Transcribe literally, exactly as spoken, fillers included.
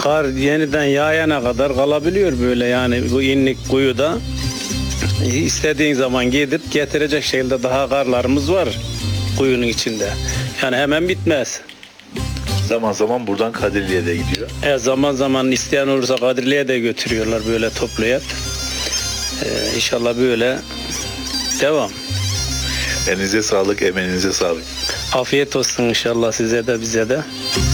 kar yeniden yağana kadar kalabiliyor böyle yani bu inlik kuyuda. İstediğin zaman gidip getirecek şekilde daha karlarımız var kuyunun içinde. Yani hemen bitmez. Zaman zaman buradan Kadirli'ye de gidiyor. E zaman zaman isteyen olursa Kadirli'ye de götürüyorlar böyle toplayıp. E, İnşallah böyle devam. Elinize sağlık, emeğinize sağlık. Afiyet olsun inşallah size de bize de.